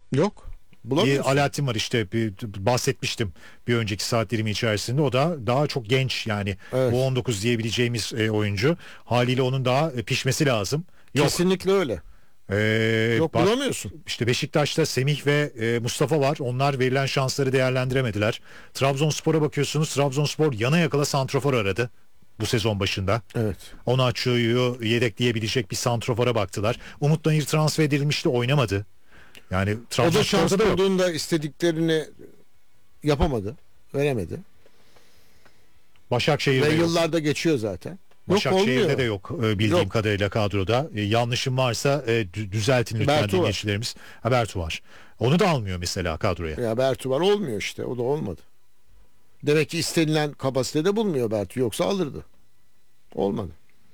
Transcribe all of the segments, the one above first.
Yok. Bulamıyorsun. Alaaddin var işte, bahsetmiştim bir önceki saat dilimi içerisinde, o da daha çok genç yani, Evet. bu 19 diyebileceğimiz oyuncu, haliyle onun daha pişmesi lazım. Yok. Kesinlikle öyle. Yok, bulamıyorsun. İşte Beşiktaş'ta Semih ve Mustafa var. Onlar verilen şansları değerlendiremediler. Trabzonspor'a bakıyorsunuz. Trabzonspor yana yakala santrofor aradı bu sezon başında. Evet. Onaçu'yu yedekleyebilecek bir santrofora baktılar. Umut Nayır transfer edilmişti, oynamadı. Yani O da şans Trabzonspor'da da yok. bulduğunda istediklerini yapamadı. Veremedi. Başakşehir'de Ve yok. yıllarda geçiyor zaten. Başakşehir'de olmuyor. de yok bildiğim Yok. kadarıyla kadroda. Yanlışım varsa düzeltin lütfen Bertu var. dinleyicilerimiz. Bertu var. Onu da almıyor mesela kadroya. Ya Bertu var, olmuyor işte. O da olmadı. Demek ki istenilen kapasitede bulmuyor Bertu. Yoksa alırdı. Olmadı.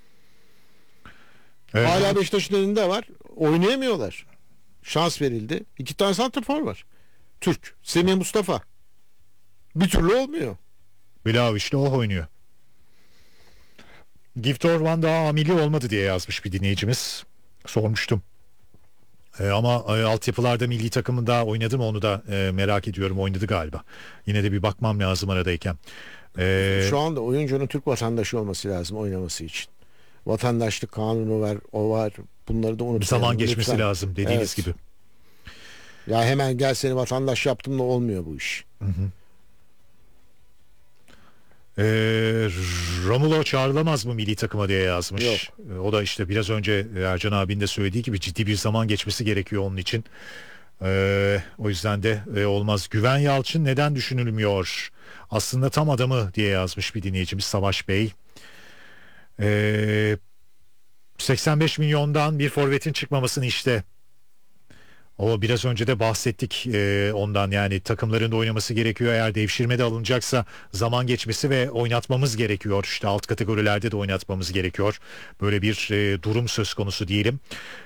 Evet. Hala Beşiktaş'ın elinde var. Oynayamıyorlar. Şans verildi. 2 tane santrafor var. Türk. Semih, Mustafa. Bir türlü olmuyor. Vlahovic de o oynuyor. Gift Orban daha amili olmadı diye yazmış bir dinleyicimiz. Sormuştum. Ama altyapılarda milli takımında oynadı mı onu da merak ediyorum. Oynadı galiba. Yine de bir bakmam lazım aradayken. Şu anda oyuncunun Türk vatandaşı olması lazım oynaması için. Vatandaşlık kanunu var, o var. Bunları da unutmayalım. Zaman geçmesi lütfen. lazım dediğiniz Evet. gibi. Ya hemen gel seni vatandaş yaptım da olmuyor bu iş. Hı hı. Romulo çağrılamaz mı milli takıma diye yazmış. Yok. O da işte biraz önce Ercan abinin de söylediği gibi ciddi bir zaman geçmesi gerekiyor onun için. O yüzden de olmaz. Güven Yalçın neden düşünülmüyor? Aslında tam adamı diye yazmış bir dinleyicimiz Savaş Bey. 85 milyondan bir forvetin çıkmamasını işte. O biraz önce de bahsettik ondan, yani takımların da oynaması gerekiyor. Eğer devşirme de alınacaksa zaman geçmesi ve oynatmamız gerekiyor. İşte alt kategorilerde de oynatmamız gerekiyor. Böyle bir durum söz konusu diyelim.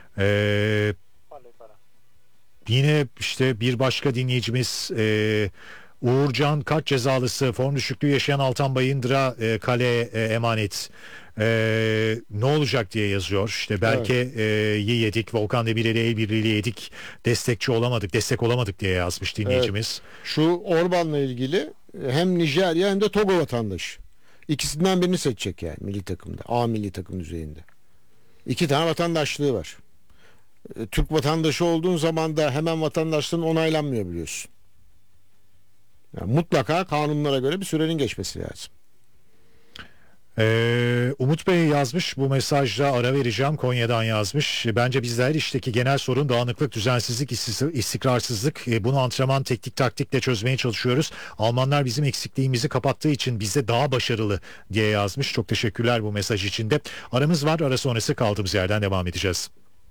Yine işte bir başka dinleyicimiz Uğurcan kart cezalısı, form düşüklüğü yaşayan Altan Bayındır'a kale emanet. Ne olacak diye yazıyor. İşte belki yedik, Volkan Demirel'e el birliğiyle yedik, destek olamadık diye yazmış dinleyicimiz. Evet. Şu Orban'la ilgili hem Nijerya hem de Togo vatandaşı. İkisinden birini seçecek yani milli takımda. A milli takım düzeyinde. 2 tane vatandaşlığı var. Türk vatandaşı olduğun zaman da hemen vatandaşlığın onaylanmıyor biliyorsun. Yani mutlaka kanunlara göre bir sürenin geçmesi lazım. Umut Bey yazmış, bu mesajda ara vereceğim, Konya'dan yazmış. Bence bizde her işteki genel sorun dağınıklık, düzensizlik, istikrarsızlık. Bunu antrenman, teknik, taktikle çözmeye çalışıyoruz. Almanlar bizim eksikliğimizi kapattığı için bizde daha başarılı diye yazmış. Çok teşekkürler bu mesaj için de. Aramız var, ara sonrası kaldığımız yerden devam edeceğiz.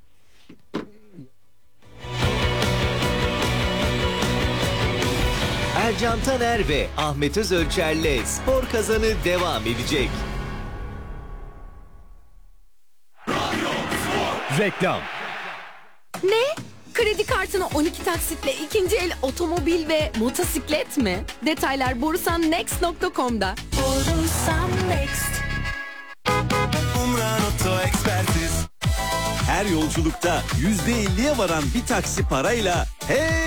Ercan Taner ve Ahmet Özölçer'le Spor Kazanı devam edecek. Reklam. Ne? Kredi kartına 12 taksitle ikinci el otomobil ve motosiklet mi? Detaylar borusannext.com'da. Borusan Next. Umran Oto Ekspertiz. Her yolculukta %50'ye varan bir taksi parayla